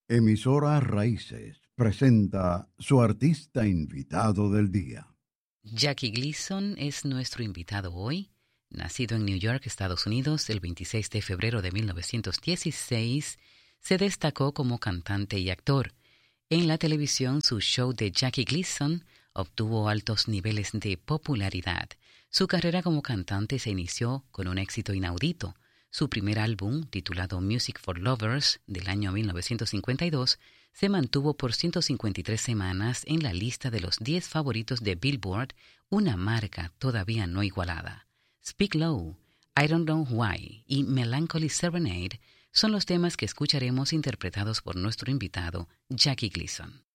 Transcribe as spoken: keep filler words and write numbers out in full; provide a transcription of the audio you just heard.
Emisora Raíces presenta su artista invitado del día. Jackie Gleason es nuestro invitado hoy. Nacido en New York, Estados Unidos, el veintiséis de febrero de mil novecientos dieciséis, se destacó como cantante y actor. En la televisión, su show de Jackie Gleason obtuvo altos niveles de popularidad. Su carrera como cantante se inició con un éxito inaudito. Su primer álbum, titulado Music for Lovers, del año mil novecientos cincuenta y dos, se mantuvo por ciento cincuenta y tres semanas en la lista de los diez favoritos de Billboard, una marca todavía no igualada. Speak Low, I Don't Know Why y Melancholy Serenade son los temas que escucharemos interpretados por nuestro invitado, Jackie Gleason.